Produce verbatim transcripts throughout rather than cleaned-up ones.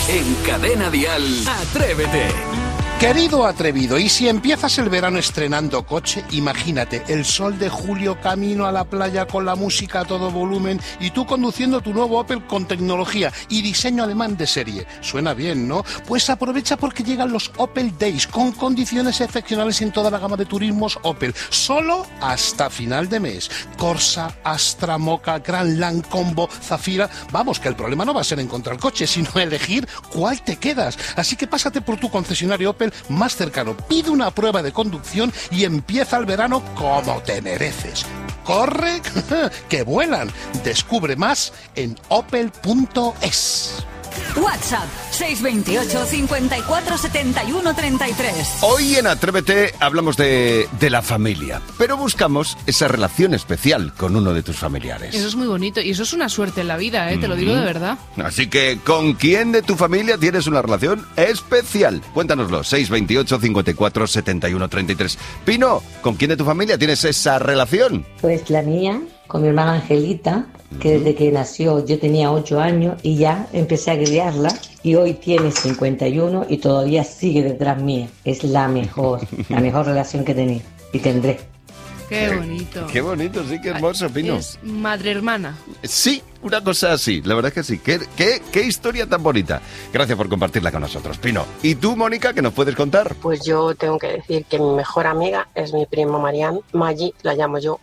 En Cadena Dial, Atrévete. Querido atrevido, y si empiezas el verano estrenando coche, imagínate el sol de julio camino a la playa con la música a todo volumen y tú conduciendo tu nuevo Opel con tecnología y diseño alemán de serie. Suena bien, ¿no? Pues aprovecha porque llegan los Opel Days con condiciones excepcionales en toda la gama de turismos Opel, solo hasta final de mes. Corsa, Astra, Mocha, Grand Land, Combo, Zafira. Vamos, que el problema no va a ser encontrar coche, sino elegir cuál te quedas. Así que pásate por tu concesionario Opel más cercano, pide una prueba de conducción y empieza el verano como te mereces. ¡Corre! ¡Que vuelan! Descubre más en opel punto es. WhatsApp seis dos ocho, cinco cuatro, siete uno tres tres. Hoy en Atrévete hablamos de, de la familia, pero buscamos esa relación especial con uno de tus familiares. Eso es muy bonito y eso es una suerte en la vida, ¿eh? Te lo digo de verdad. Así que, ¿con quién de tu familia tienes una relación especial? Cuéntanoslo, seis dos ocho, cinco cuatro, siete uno tres tres. Pino, ¿con quién de tu familia tienes esa relación? Pues la mía, con mi hermana Angelita, que desde que nació yo tenía ocho años y ya empecé a criarla y hoy tiene cincuenta y uno y todavía sigue detrás mía. Es la mejor, la mejor relación que he tenido y tendré. Qué bonito. Qué bonito, sí, qué hermoso, Pino. Es madre-hermana. Sí, una cosa así, la verdad es que sí. Qué, qué, qué historia tan bonita. Gracias por compartirla con nosotros, Pino. ¿Y tú, Mónica, qué nos puedes contar? Pues yo tengo que decir que mi mejor amiga es mi prima Marianne, Maggi, la llamo yo,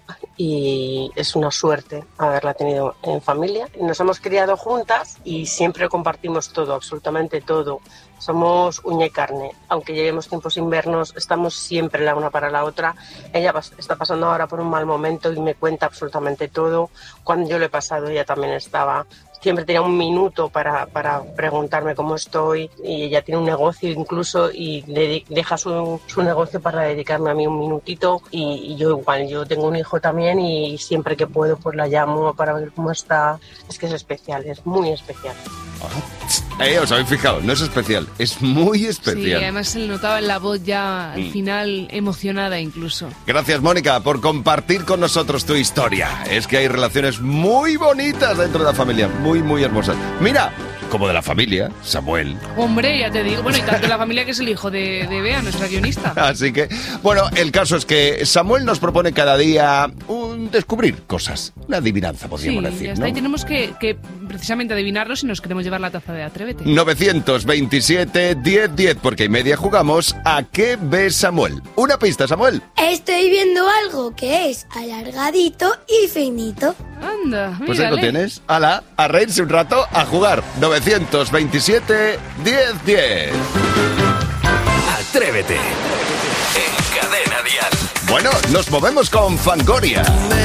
y es una suerte haberla tenido en familia. Nos hemos criado juntas y siempre compartimos todo, absolutamente todo. Somos uña y carne, aunque llevemos tiempo sin vernos, estamos siempre la una para la otra. Ella está pasando ahora por un mal momento y me cuenta absolutamente todo. Cuando yo lo he pasado, ella también estaba. Siempre tenía un minuto para, para preguntarme cómo estoy, y ella tiene un negocio incluso y de, deja su, su negocio para dedicarme a mí un minutito, y, y yo igual, yo tengo un hijo también y siempre que puedo pues la llamo para ver cómo está. Es que es especial, es muy especial. Eh, os habéis fijado, no es especial, es muy especial. Sí, además se le notaba en la voz ya al final emocionada incluso. Gracias, Mónica, por compartir con nosotros tu historia. Es que hay relaciones muy bonitas dentro de la familia, muy, muy hermosas. Mira, como de la familia, Samuel. Hombre, ya te digo, bueno, y tanto de la familia que es el hijo de, de Bea, nuestra guionista. Así que, bueno, el caso es que Samuel nos propone cada día un descubrir cosas, una adivinanza, podríamos sí, decir, ya está, ¿no? y tenemos que, que precisamente adivinarlo si nos queremos llevar la taza de Atrévete. nueve veintisiete, diez, diez, porque y media jugamos a ¿qué ve Samuel? Una pista, Samuel. Estoy viendo algo que es alargadito y finito. Anda, Pues ahí lo tienes. Ala, a reírse un rato, a jugar. nueve veintisiete, diez, diez. Atrévete. En Cadena Dial. Bueno, nos movemos con Fangoria.